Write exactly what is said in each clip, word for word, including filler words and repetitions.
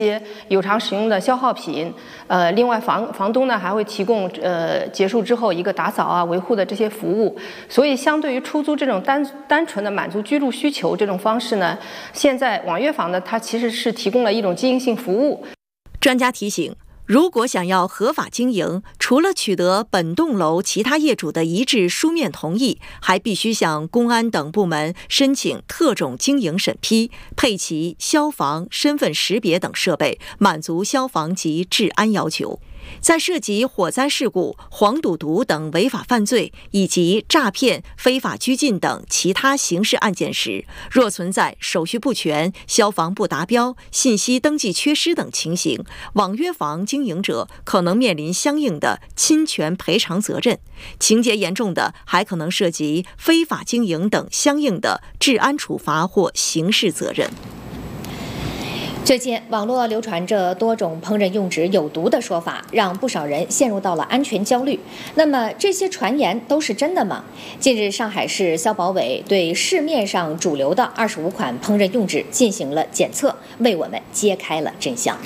些有偿使用的消耗品，呃，另外房房东呢还会提供呃结束之后一个打扫啊、维护的这些服务。所以，相对于出租这种单单纯的满足居住需求这种方式呢，现在网约房呢它其实是提供了一种经营性服务。 专家提醒，如果想要合法经营，除了取得本栋楼其他业主的一致书面同意，还必须向公安等部门申请特种经营审批，配齐消防、身份识别等设备，满足消防及治安要求。在涉及火灾事故、黄赌毒等违法犯罪以及诈骗、非法拘禁等其他刑事案件时，若存在手续不全、消防不达标、信息登记缺失等情形，网约房经营者可能面临相应的侵权赔偿责任，情节严重的还可能涉及非法经营等相应的治安处罚或刑事责任。 最近网络流传着多种烹饪用纸有毒的说法，让不少人陷入到了安全焦虑。那么这些传言都是真的吗？近日，上海市消保委对市面上主流的二十五款烹饪用纸进行了检测，为我们揭开了真相。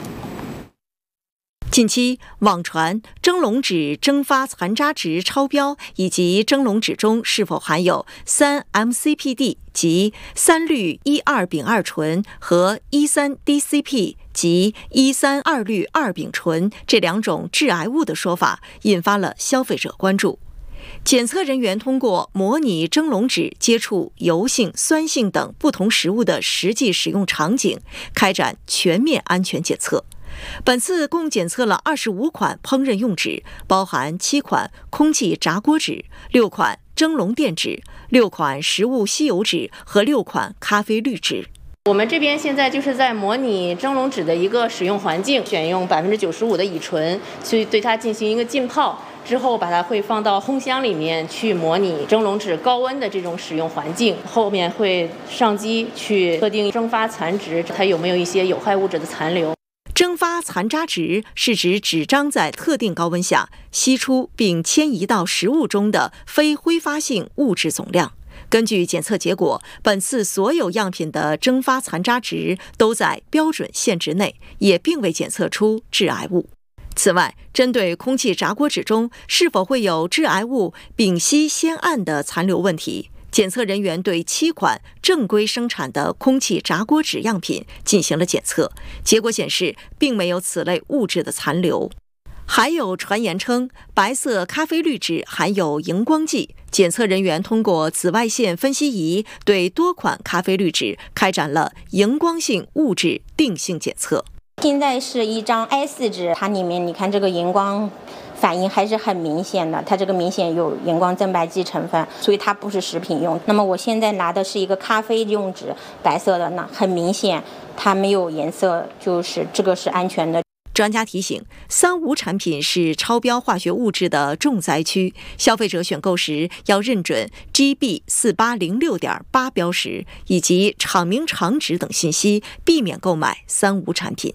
近期网传蒸笼纸蒸发残渣值超标，以及蒸笼纸中是否含有三 M C P D 及三氯一二丙二醇和一三 D C P 及一三二氯二丙醇这两种致癌物的说法，引发了消费者关注。检测人员通过模拟蒸笼纸接触油性、酸性等不同食物的实际使用场景，开展全面安全检测。本次共检测了二十五款烹饪用纸，包含七款空气炸锅纸、六款蒸笼垫纸、六款食物吸油纸和六款咖啡滤纸。 我们这边现在就是在模拟蒸笼纸的一个使用环境，选用百分之九十五的乙醇，去对它进行一个浸泡。之后把它会放到烘箱里面去模拟蒸笼纸高温的这种使用环境，后面会上机去测定蒸发残值，它有没有一些有害物质的残留。 蒸发残渣值是指纸张在特定高温下吸出并迁移到食物中的非挥发性物质总量。根据检测结果，本次所有样品的蒸发残渣值都在标准限值内，也并未检测出致癌物。此外，针对空气炸锅纸中是否会有致癌物丙烯酰胺的残留问题，检测人员对七款正规生产的空气炸锅纸样品进行了检测，结果显示并没有此类物质的残留。还有传言称白色咖啡滤纸含有荧光剂，检测人员通过紫外线分析仪对多款咖啡滤纸开展了荧光性物质定性检测。 现在是一张 A 四 纸，它里面你看这个荧光反应还是很明显的，它这个明显有荧光增白剂成分，所以它不是食品用。那么我现在拿的是一个咖啡用纸，白色的，那很明显它没有颜色，就是这个是安全的。 专家提醒，三无产品是超标化学物质的重灾区，消费者选购时要认准 G B 四八零六点八 标识以及厂名厂址等信息，避免购买三无产品。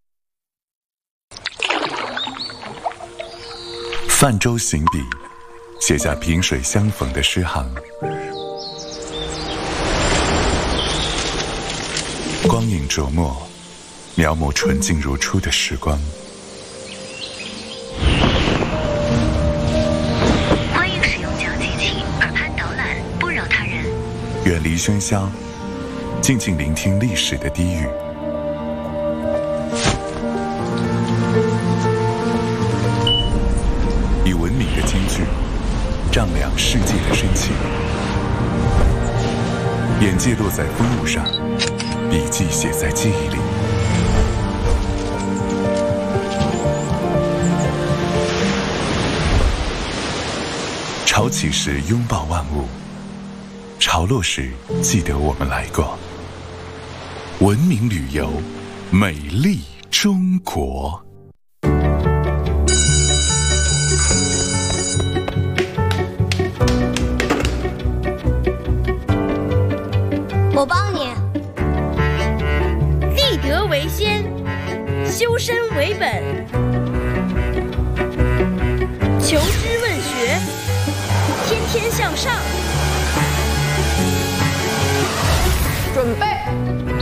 泛舟行笔，写下萍水相逢的诗行。光影琢磨，描摹纯净如初的时光。 欢迎使用讲机器，耳畔导览，不扰他人。 远离喧嚣，静静聆听历史的低语。以文明的金句丈量世界的深情，眼界落在风物上，笔记写在记忆里。潮起时拥抱万物，潮落时记得我们来过。文明旅游，美丽中国。 我帮你。 立德为先，修身为本，求知问学，天天向上。 准备。